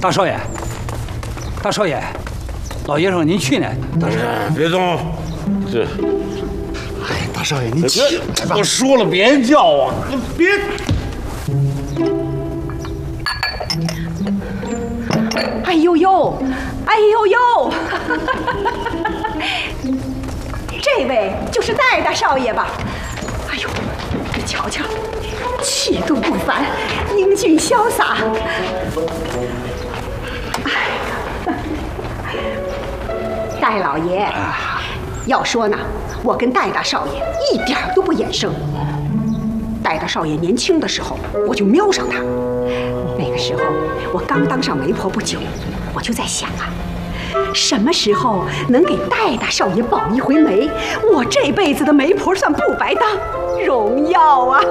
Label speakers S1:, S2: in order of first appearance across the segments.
S1: 大少爷，大少爷，老爷让您去呢。大少爷，
S2: 别动，这。
S3: 哎，大少爷，您起来吧。
S2: 我说了，别叫啊！你别。
S4: 哎呦呦，哎呦呦！这位就是戴大少爷吧？哎呦，这瞧瞧，气度不凡，英俊潇洒。戴老爷，要说呢，我跟戴大少爷一点都不眼生。戴大少爷年轻的时候，我就瞄上他。那个时候我刚当上媒婆不久，我就在想啊，什么时候能给戴大少爷保一回媒，我这辈子的媒婆算不白当，荣耀啊！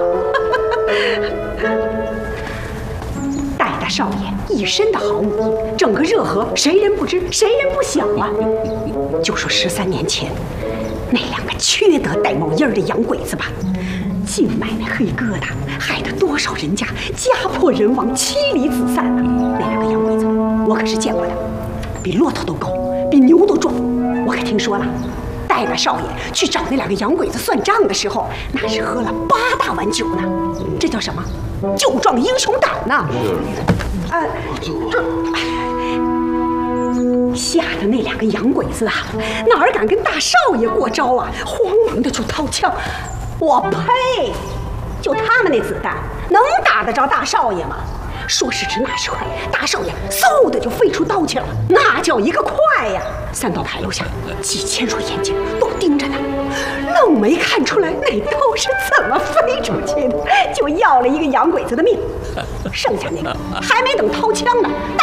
S4: 戴大少爷一身的好武，整个热河谁人不知，谁人不晓啊？就说13年前，那2个缺德带冒烟的洋鬼子吧，净卖那黑疙瘩，害得多少人家家破人亡、妻离子散啊！那2个洋鬼子，我可是见过的，比骆驼都高，比牛都壮。我可听说了，戴大少爷去找那2个洋鬼子算账的时候，那是喝了8大碗酒呢。这叫什么？酒壮英雄胆呐！吓得那2个洋鬼子啊，哪敢跟大少爷过招啊？慌忙的就掏枪。我呸！就他们那子弹，能打得着大少爷吗？说时迟，那时快，大少爷嗖的就飞出刀去了，那叫一个快呀！3道牌楼下几千双眼睛都盯着他，愣没看出来那刀是怎么飞出去的，就要了一个洋鬼子的命。剩下那个还没等掏枪呢，